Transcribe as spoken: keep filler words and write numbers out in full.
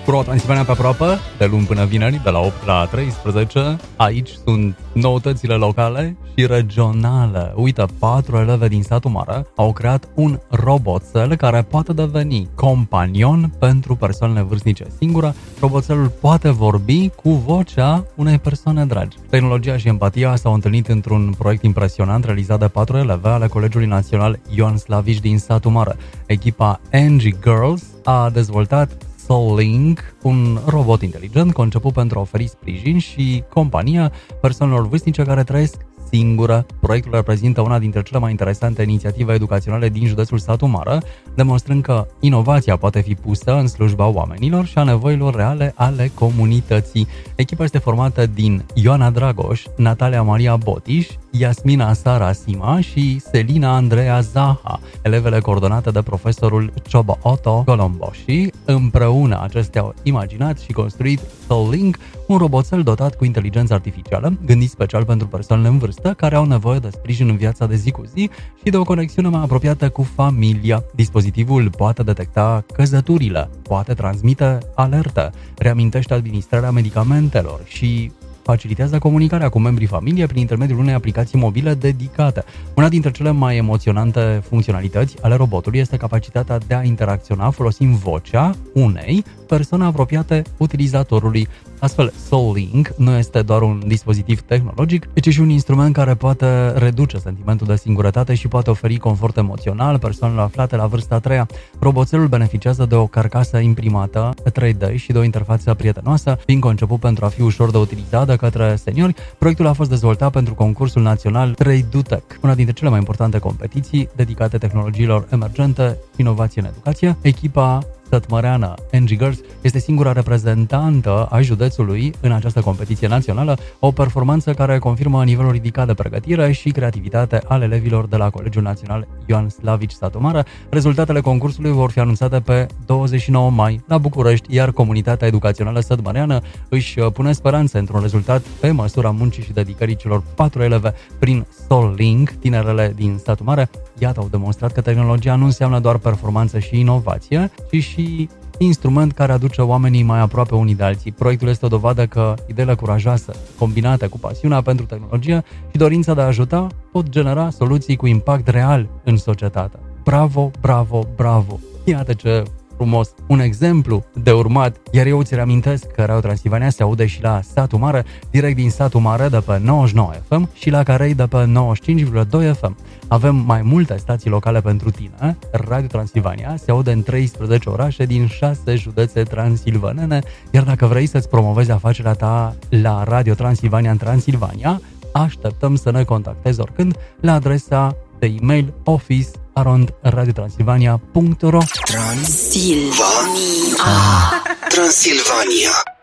Pro Transilvania pe aproape, de luni până vineri, de la opt la treisprezece. Aici sunt noutățile locale și regionale. Uite, patru eleve din satul mare au creat un roboțel care poate deveni companion pentru persoanele vârstnice. Singură, roboțelul poate vorbi cu vocea unei persoane dragi. Tehnologia și empatia s-au întâlnit într-un proiect impresionant realizat de patru eleve ale Colegiului Național Ioan Slavici din satul mare. Echipa Angie Girls a dezvoltat Soulink, un robot inteligent conceput pentru a oferi sprijin și compania persoanelor vârstnice care trăiesc singură. Proiectul reprezintă una dintre cele mai interesante inițiative educaționale din județul Satu Mare, demonstrând că inovația poate fi pusă în slujba oamenilor și a nevoilor reale ale comunității. Echipa este formată din Ioana Dragoș, Natalia Maria Botiș, Iasmina Sara Sima și Selina Andreea Zaha, elevele coordonate de profesorul Ciobo Otto Colomboși. Împreună acestea au imaginat și construit Soulink, un roboțel dotat cu inteligență artificială, gândit special pentru persoanele în vârstă care au nevoie de sprijin în viața de zi cu zi și de o conexiune mai apropiată cu familia. Dispozitivul poate detecta căzăturile, poate transmite alerte, reamintește administrarea medicamentelor și facilitează comunicarea cu membrii familiei prin intermediul unei aplicații mobile dedicate. Una dintre cele mai emoționante funcționalități ale robotului este capacitatea de a interacționa folosind vocea unei persoane apropiate utilizatorului. Astfel, Soulink nu este doar un dispozitiv tehnologic, ci și un instrument care poate reduce sentimentul de singurătate și poate oferi confort emoțional persoanelor aflate la vârsta a treia. Roboțelul beneficiază de o carcasă imprimată trei D și de o interfață prietenoasă, fiind conceput pentru a fi ușor de utilizat de către seniori. Proiectul a fost dezvoltat pentru concursul național trei D Tech, una dintre cele mai importante competiții dedicate tehnologiilor emergente, inovație în educație. Echipa sătmăreană Angie Girls este singura reprezentantă a județului în această competiție națională, o performanță care confirmă nivelul ridicat de pregătire și creativitate al elevilor de la Colegiul Național Ioan Slavici Satu Mare. Rezultatele concursului vor fi anunțate pe douăzeci și nouă mai la București, iar comunitatea educațională sătmăreană își pune speranțe într-un rezultat pe măsura muncii și dedicării celor patru eleve prin Soulink. Tinerele din Satu Mare, iată, au demonstrat că tehnologia nu înseamnă doar performanță și inovație, ci și și instrument care aduce oamenii mai aproape unii de alții. Proiectul este o dovadă că ideile curajoase, combinate cu pasiunea pentru tehnologie și dorința de a ajuta, pot genera soluții cu impact real în societate. Bravo, bravo, bravo! Iată ce frumos! Un exemplu de urmat, iar eu îți reamintesc că Radio Transilvania se aude și la Satu Mare, direct din Satu Mare de pe nouăzeci și nouă F M și la Carei de pe nouăzeci și cinci virgulă doi F M. Avem mai multe stații locale pentru tine. Radio Transilvania se aude în treisprezece orașe din șase județe transilvanene, iar dacă vrei să-ți promovezi afacerea ta la Radio Transilvania în Transilvania, așteptăm să ne contactezi oricând la adresa de e-mail office arond radiotransilvania punct ro. Transilvania. Transilvania.